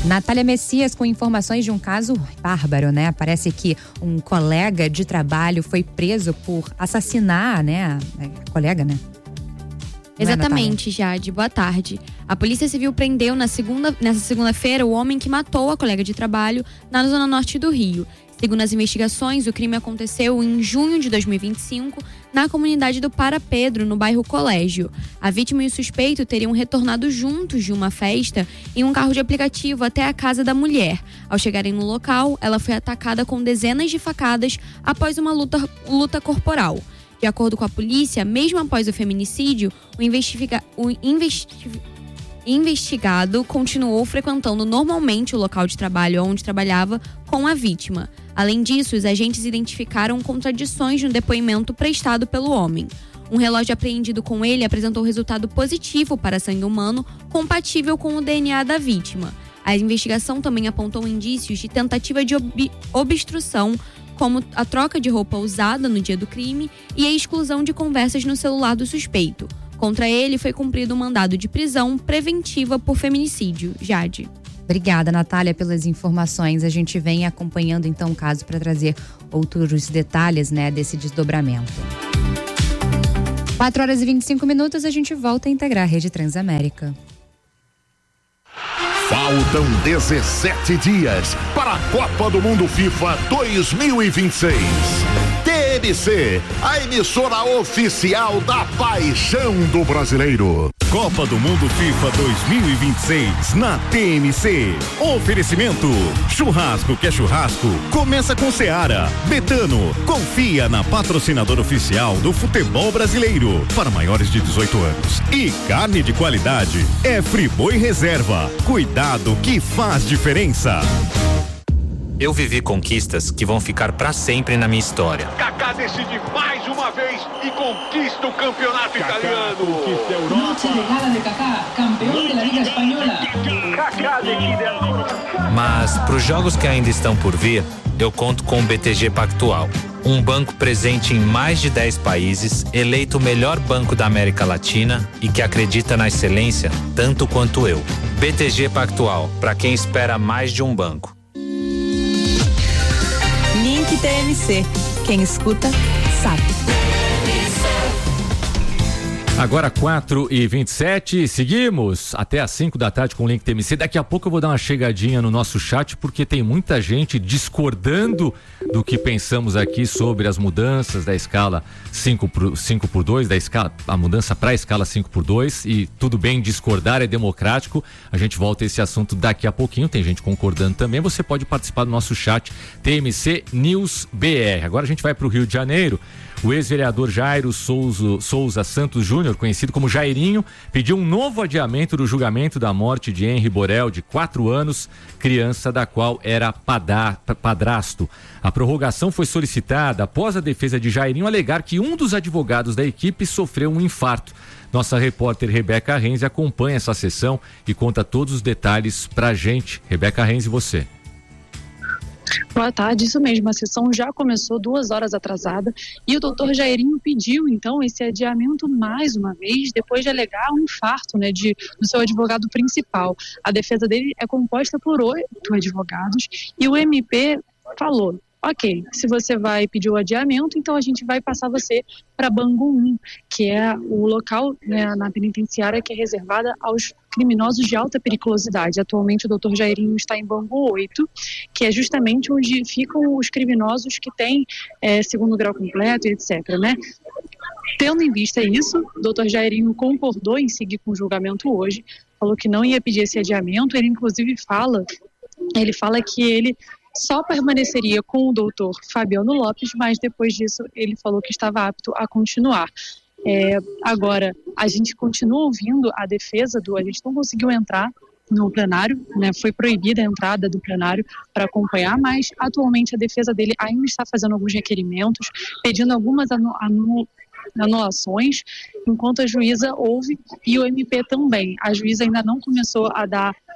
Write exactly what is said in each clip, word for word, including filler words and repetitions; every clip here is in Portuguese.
Natália Messias com informações de um caso bárbaro, né? Parece que um colega de trabalho foi preso por assassinar, né? A colega, né? Exatamente, Jade. Boa tarde. A Polícia Civil prendeu na segunda, nessa segunda-feira o homem que matou a colega de trabalho na zona norte do Rio. Segundo as investigações, o crime aconteceu em junho de dois mil e vinte e cinco, na comunidade do Para Pedro, no bairro Colégio. A vítima e o suspeito teriam retornado juntos de uma festa em um carro de aplicativo até a casa da mulher. Ao chegarem no local, ela foi atacada com dezenas de facadas após uma luta, luta corporal. De acordo com a polícia, mesmo após o feminicídio, o, investiga, o investi, investigado continuou frequentando normalmente o local de trabalho onde trabalhava com a vítima. Além disso, os agentes identificaram contradições no depoimento prestado pelo homem. Um relógio apreendido com ele apresentou resultado positivo para sangue humano, compatível com o D N A da vítima. A investigação também apontou indícios de tentativa de ob- obstrução, como a troca de roupa usada no dia do crime e a exclusão de conversas no celular do suspeito. Contra ele foi cumprido um mandado de prisão preventiva por feminicídio. Jade. Obrigada, Natália, pelas informações. A gente vem acompanhando então o caso para trazer outros detalhes, né, desse desdobramento. quatro horas e vinte e cinco minutos, a gente volta a integrar a Rede Transamérica. Faltam dezessete dias para a Copa do Mundo FIFA dois mil e vinte e seis. T N C, a emissora oficial da paixão do brasileiro. Copa do Mundo FIFA dois mil e vinte e seis na T N C. Oferecimento: churrasco que é churrasco, começa com Seara. Betano, confia na patrocinadora oficial do futebol brasileiro para maiores de dezoito anos. E carne de qualidade é Friboi Reserva. Cuidado que faz diferença. Eu vivi conquistas que vão ficar pra sempre na minha história. Kaká decide mais uma vez e conquista o campeonato Kaká italiano. Conquista a Europa. Noche de gala de Kaká, campeão da Liga Espanhola. Kaká decide. Mas pros jogos que ainda estão por vir, eu conto com o B T G Pactual. Um banco presente em mais de dez países, eleito o melhor banco da América Latina e que acredita na excelência tanto quanto eu. B T G Pactual, para quem espera mais de um banco. Link T N C. Quem escuta, sabe. Agora quatro e vinte e sete, seguimos até às cinco da tarde com o Link T N C. Daqui a pouco eu vou dar uma chegadinha no nosso chat, porque tem muita gente discordando do que pensamos aqui sobre as mudanças da escala cinco por dois, da escala, a mudança para a escala cinco por dois, e tudo bem discordar, é democrático. A gente volta a esse assunto daqui a pouquinho, tem gente concordando também. Você pode participar do nosso chat T M C News B R. Agora a gente vai para o Rio de Janeiro. O ex-vereador Jairo Souza, Souza Santos Júnior, conhecido como Jairinho, pediu um novo adiamento do julgamento da morte de Henri Borel, de quatro anos, criança da qual era padar, padrasto. A prorrogação foi solicitada após a defesa de Jairinho alegar que um dos advogados da equipe sofreu um infarto. Nossa repórter Rebeca Renzi acompanha essa sessão e conta todos os detalhes pra gente. Rebeca Renzi, você. Boa tarde, isso mesmo, a sessão já começou duas horas atrasada e o doutor Jairinho pediu então esse adiamento mais uma vez, depois de alegar um infarto, né, de, do seu advogado principal. A defesa dele é composta por oito advogados e o M P falou: ok, se você vai pedir o adiamento, então a gente vai passar você para Bangu um, que é o local, né, na penitenciária que é reservada aos criminosos de alta periculosidade. Atualmente o doutor Jairinho está em Bangu oito, que é justamente onde ficam os criminosos que têm é, segundo grau completo e etcétera, né? Tendo em vista isso, o doutor Jairinho concordou em seguir com o julgamento hoje, falou que não ia pedir esse adiamento. Ele inclusive fala, ele fala que ele só permaneceria com o doutor Fabiano Lopes, mas depois disso ele falou que estava apto a continuar. É, agora, a gente continua ouvindo a defesa do... A gente não conseguiu entrar no plenário, né? Foi proibida a entrada do plenário para acompanhar, mas atualmente a defesa dele ainda está fazendo alguns requerimentos, pedindo algumas anu, anu, anulações, enquanto a juíza ouve, e o M P também. A juíza ainda não começou a dar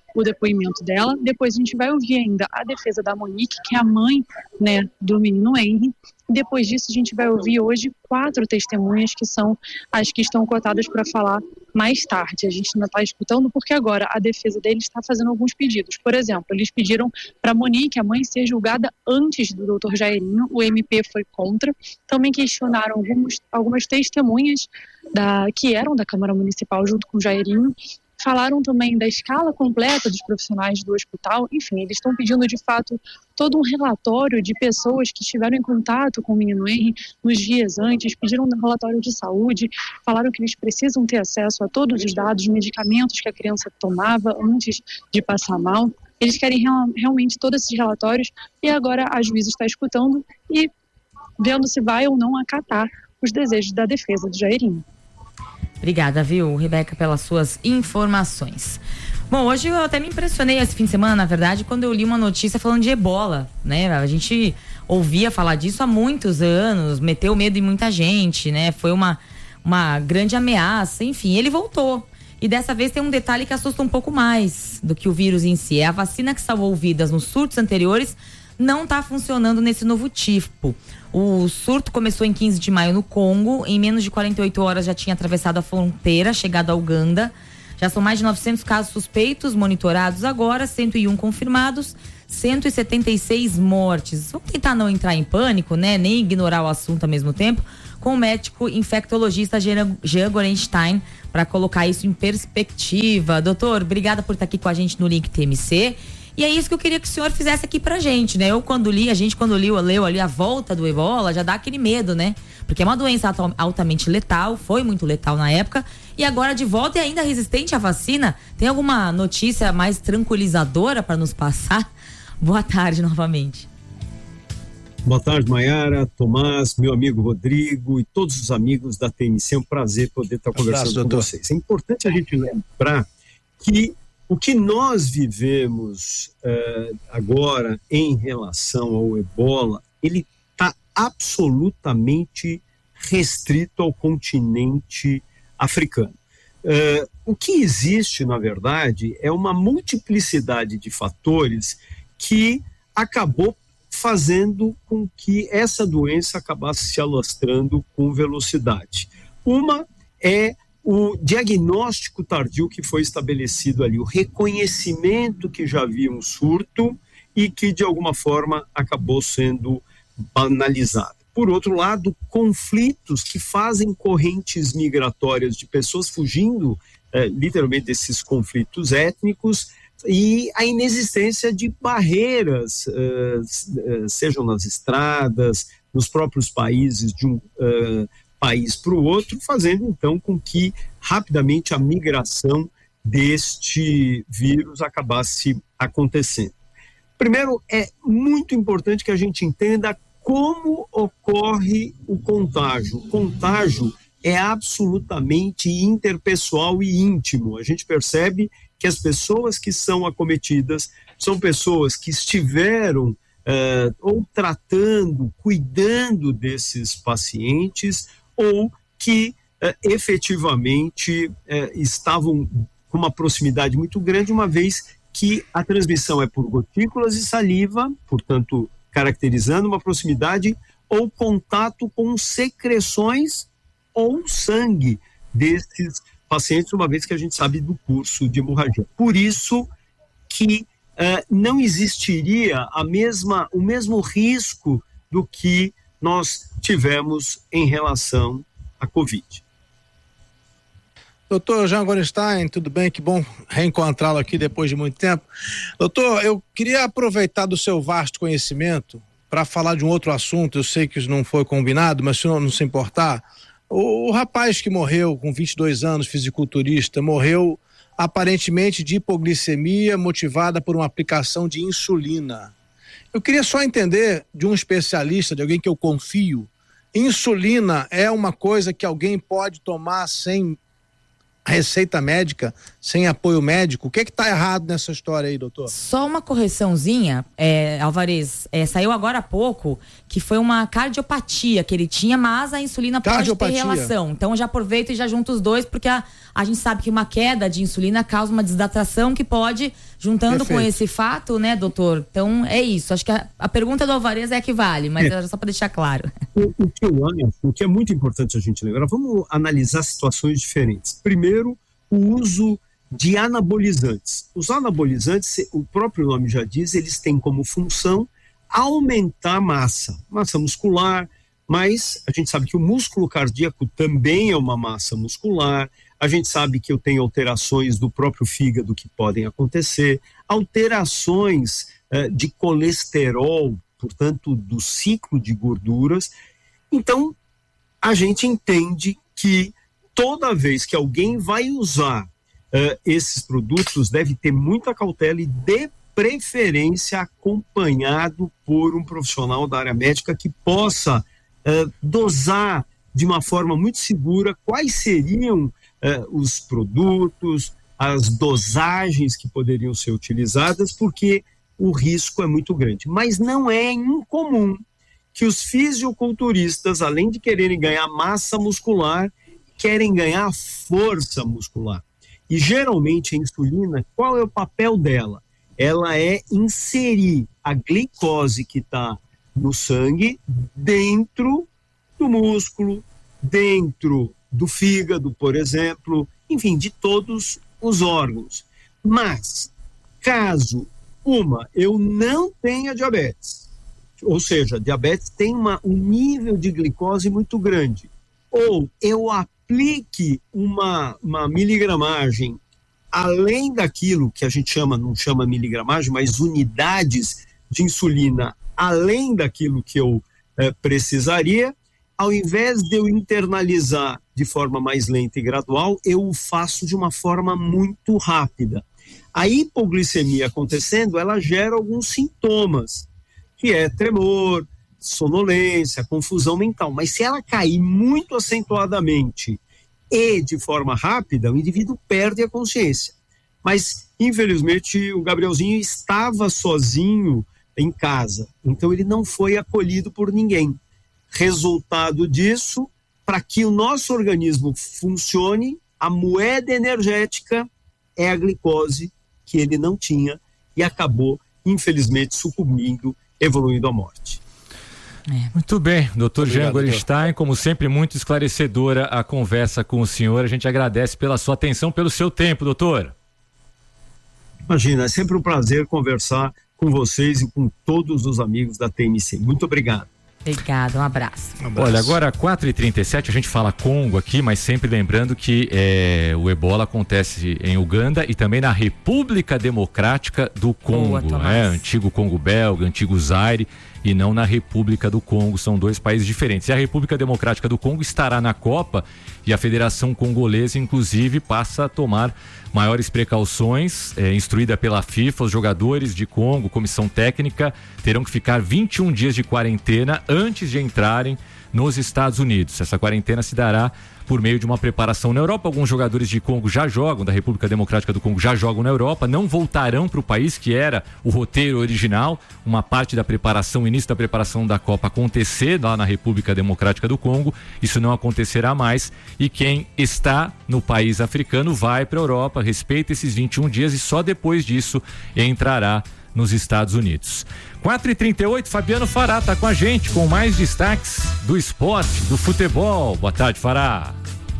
o depoimento dela. Depois a gente vai ouvir ainda a defesa da Monique, que é a mãe, né, do menino Henry. Depois disso, a gente vai ouvir hoje quatro testemunhas que são as que estão cotadas para falar mais tarde. A gente ainda está escutando porque agora a defesa deles está fazendo alguns pedidos. Por exemplo, eles pediram para Monique, a mãe, ser julgada antes do doutor Jairinho. O M P foi contra. Também questionaram alguns, algumas testemunhas da, que eram da Câmara Municipal junto com o Jairinho. Falaram também da escala completa dos profissionais do hospital. Enfim, eles estão pedindo, de fato, todo um relatório de pessoas que estiveram em contato com o menino Henry nos dias antes, pediram um relatório de saúde, falaram que eles precisam ter acesso a todos os dados, medicamentos que a criança tomava antes de passar mal. Eles querem real, realmente todos esses relatórios, e agora a juíza está escutando e vendo se vai ou não acatar os desejos da defesa do Jairinho. Obrigada, viu, Rebeca, pelas suas informações. Bom, hoje eu até me impressionei esse fim de semana, na verdade, quando eu li uma notícia falando de ebola, né? A gente ouvia falar disso há muitos anos, meteu medo em muita gente, né? Foi uma, uma grande ameaça, enfim, ele voltou. E dessa vez tem um detalhe que assusta um pouco mais do que o vírus em si. É a vacina que salvou vidas nos surtos anteriores não está funcionando nesse novo tipo. O surto começou em quinze de maio no Congo. Em menos de quarenta e oito horas já tinha atravessado a fronteira, chegado à Uganda. Já são mais de novecentos casos suspeitos monitorados agora, cento e um confirmados, cento e setenta e seis mortes. Vamos tentar não entrar em pânico, né? Nem ignorar o assunto ao mesmo tempo, com o médico infectologista Jean Gorenstein, para colocar isso em perspectiva. Doutor, obrigada por estar aqui com a gente no Link T M C. E é isso que eu queria que o senhor fizesse aqui pra gente, né? Eu quando li, a gente quando li, leu ali a volta do ebola, já dá aquele medo, né? Porque é uma doença altamente letal, foi muito letal na época, e agora de volta e ainda resistente à vacina. Tem alguma notícia mais tranquilizadora para nos passar? Boa tarde novamente. Boa tarde, Maiara, Tomás, meu amigo Rodrigo e todos os amigos da T M C. É um prazer poder estar conversando Abraço, com vocês. É importante a gente lembrar que o que nós vivemos uh, agora em relação ao ebola, ele está absolutamente restrito ao continente africano. Uh, o que existe, na verdade, é uma multiplicidade de fatores que acabou fazendo com que essa doença acabasse se alastrando com velocidade. Uma é o diagnóstico tardio que foi estabelecido ali, o reconhecimento que já havia um surto e que de alguma forma acabou sendo banalizado. Por outro lado, conflitos que fazem correntes migratórias de pessoas fugindo eh, literalmente desses conflitos étnicos, e a inexistência de barreiras, uh, sejam nas estradas, nos próprios países, de um uh, país para o outro, fazendo então com que rapidamente a migração deste vírus acabasse acontecendo. Primeiro, é muito importante que a gente entenda como ocorre o contágio. O contágio é absolutamente interpessoal e íntimo. A gente percebe que as pessoas que são acometidas são pessoas que estiveram uh, ou tratando, cuidando desses pacientes, ou que uh, efetivamente uh, estavam com uma proximidade muito grande, uma vez que a transmissão é por gotículas e saliva, portanto, caracterizando uma proximidade, ou contato com secreções ou sangue desses pacientes, uma vez que a gente sabe do curso de hemorragia. Por isso que uh, não existiria a mesma, o mesmo risco do que nós tivemos em relação à Covid. Doutor Jean Gorenstein, tudo bem? Que bom reencontrá-lo aqui depois de muito tempo. Doutor, eu queria aproveitar do seu vasto conhecimento para falar de um outro assunto. Eu sei que isso não foi combinado, mas se o senhor não se importar, o, o rapaz que morreu com vinte e dois anos, fisiculturista, morreu aparentemente de hipoglicemia motivada por uma aplicação de insulina. Eu queria só entender de um especialista, de alguém que eu confio, insulina é uma coisa que alguém pode tomar sem receita médica, sem apoio médico? O que é que tá errado nessa história aí, doutor? Só uma correçãozinha, é, Alvarez, é, saiu agora há pouco que foi uma cardiopatia que ele tinha, mas a insulina pode ter relação. Então já aproveito e já junto os dois, porque a, A gente sabe que uma queda de insulina causa uma desidratação que pode, juntando Perfeito. com esse fato, né, doutor? Então, é isso. Acho que a, a pergunta do Alvarez é a que vale, mas é. só para deixar claro. O, o que eu acho, o que é muito importante a gente lembrar, vamos analisar situações diferentes. Primeiro, o uso de anabolizantes. Os anabolizantes, o próprio nome já diz, eles têm como função aumentar a massa, massa muscular, mas a gente sabe que o músculo cardíaco também é uma massa muscular, a gente sabe que eu tenho alterações do próprio fígado que podem acontecer, alterações eh, de colesterol, portanto, do ciclo de gorduras. Então, a gente entende que toda vez que alguém vai usar uh, esses produtos, deve ter muita cautela e, de preferência, acompanhado por um profissional da área médica que possa uh, dosar de uma forma muito segura quais seriam uh, os produtos, as dosagens que poderiam ser utilizadas, porque o risco é muito grande. Mas não é incomum que os fisiculturistas, além de quererem ganhar massa muscular, querem ganhar força muscular. E geralmente a insulina, qual é o papel dela? Ela é inserir a glicose que está no sangue dentro do músculo, dentro do fígado, por exemplo, enfim, de todos os órgãos. Mas, caso uma, eu não tenha diabetes, ou seja, diabetes tem uma, um nível de glicose muito grande, ou eu aplique uma, uma miligramagem além daquilo que a gente chama, não chama miligramagem, mas unidades de insulina além daquilo que eu eh, precisaria, ao invés de eu internalizar de forma mais lenta e gradual, eu o faço de uma forma muito rápida. A hipoglicemia acontecendo, ela gera alguns sintomas, que é tremor, sonolência, confusão mental. Mas se ela cair muito acentuadamente e de forma rápida, o indivíduo perde a consciência. Mas, infelizmente, o Gabrielzinho estava sozinho em casa, então ele não foi acolhido por ninguém. Resultado disso, para que o nosso organismo funcione, a moeda energética é a glicose, que ele não tinha e acabou, infelizmente, sucumbindo, evoluindo à morte. É. Muito bem, doutor Jean Gorenstein, como sempre, muito esclarecedora a conversa com o senhor. A gente agradece pela sua atenção, pelo seu tempo, doutor. Imagina, é sempre um prazer conversar com vocês e com todos os amigos da T M C. Muito obrigado. Obrigado, um abraço. um abraço. Olha, agora quatro e trinta e sete, a gente fala Congo aqui, mas sempre lembrando que é, o ebola acontece em Uganda e também na República Democrática do Congo, Boa, é, antigo Congo belga, antigo Zaire, e não na República do Congo, são dois países diferentes. E a República Democrática do Congo estará na Copa e a Federação Congolesa, inclusive, passa a tomar maiores precauções, é, instruída pela FIFA. Os jogadores de Congo, comissão técnica, terão que ficar vinte e um dias de quarentena antes de entrarem nos Estados Unidos. Essa quarentena se dará por meio de uma preparação na Europa. Alguns jogadores de Congo já jogam, da República Democrática do Congo já jogam na Europa, não voltarão para o país, que era o roteiro original, uma parte da preparação, o início da preparação da Copa acontecer lá na República Democrática do Congo. Isso não acontecerá mais, e quem está no país africano vai para a Europa, respeita esses vinte e um dias e só depois disso entrará nos Estados Unidos. quatro e trinta e oito, Fabiano Fará está com a gente com mais destaques do esporte, do futebol. Boa tarde, Fará.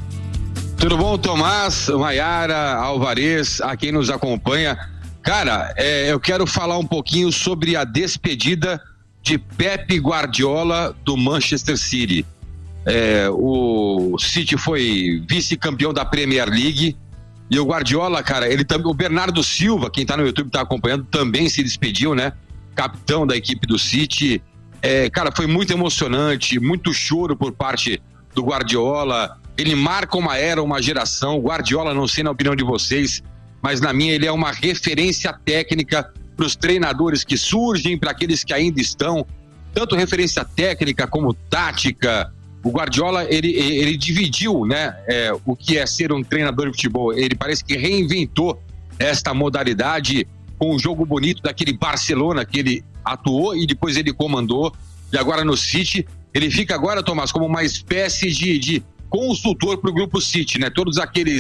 Tudo bom, Tomás, Maiara, Alvarez, a quem nos acompanha. Cara, é, eu quero falar um pouquinho sobre a despedida de Pep Guardiola do Manchester City. É, o City foi vice-campeão da Premier League. E o Guardiola, cara, ele também, o Bernardo Silva, quem tá no YouTube tá acompanhando, também se despediu, né? Capitão da equipe do City. É, cara, foi muito emocionante, muito choro por parte do Guardiola. Ele marca uma era, uma geração. O Guardiola, não sei na opinião de vocês, mas na minha ele é uma referência técnica para os treinadores que surgem, para aqueles que ainda estão. Tanto referência técnica como tática. O Guardiola, ele, ele dividiu, né, é, o que é ser um treinador de futebol. Ele parece que reinventou esta modalidade com um jogo bonito daquele Barcelona que ele atuou e depois ele comandou. E agora no City, ele fica agora, Tomás, como uma espécie de, de consultor para o Grupo City, né? Todos aqueles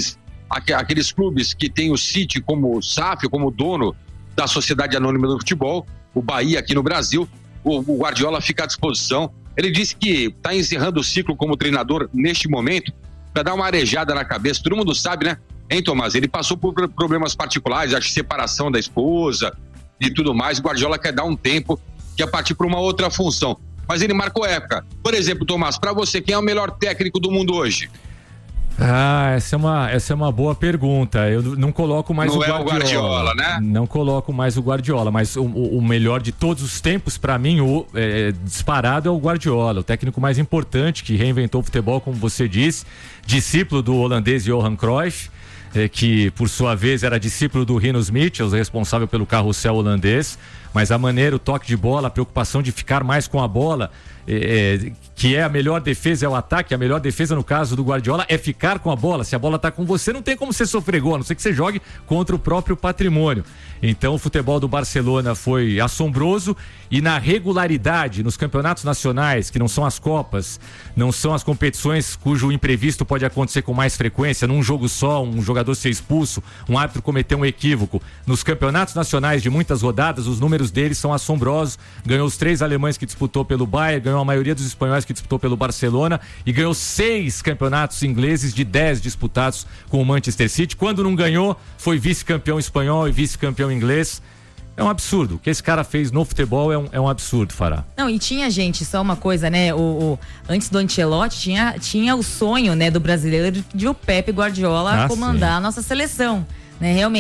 aqueles clubes que tem o City como S A F, como dono da Sociedade Anônima do Futebol, o Bahia aqui no Brasil, o, o Guardiola fica à disposição. Ele disse que está encerrando o ciclo como treinador neste momento para dar uma arejada na cabeça. Todo mundo sabe, né, hein, Tomás? Ele passou por problemas particulares, acho que separação da esposa e tudo mais. O Guardiola quer dar um tempo, quer partir para uma outra função. Mas ele marcou época. Por exemplo, Tomás, para você, quem é o melhor técnico do mundo hoje? Ah, essa é uma, essa é uma boa pergunta. Eu não coloco mais não o Guardiola. Não é o Guardiola, né? Não coloco mais o Guardiola, mas o, o melhor de todos os tempos, para mim, o é, disparado é o Guardiola, o técnico mais importante que reinventou o futebol, como você disse, discípulo do holandês Johan Cruyff, é, que por sua vez era discípulo do Rinus Michels, responsável pelo carrossel holandês, mas a maneira, o toque de bola, a preocupação de ficar mais com a bola, é, que é a melhor defesa é o ataque, a melhor defesa no caso do Guardiola é ficar com a bola. Se a bola tá com você, não tem como você sofrer gol, a não ser que você jogue contra o próprio patrimônio. Então o futebol do Barcelona foi assombroso e na regularidade nos campeonatos nacionais, que não são as Copas, não são as competições cujo imprevisto pode acontecer com mais frequência, num jogo só, um jogador ser expulso, um árbitro cometer um equívoco. Nos campeonatos nacionais de muitas rodadas, os números deles são assombrosos. Ganhou os três alemães que disputou pelo Bayern, ganhou a maioria dos espanhóis que disputou pelo Barcelona e ganhou seis campeonatos ingleses de dez disputados com o Manchester City. Quando não ganhou, foi vice-campeão espanhol e vice-campeão inglês. É um absurdo. O que esse cara fez no futebol é um, é um absurdo, Fará. Não, e tinha, gente, só uma coisa, né? O, o antes do Ancelotti, tinha, tinha o sonho, né, do brasileiro de, de o Pepe Guardiola ah, comandar sim. a nossa seleção, né? Realmente.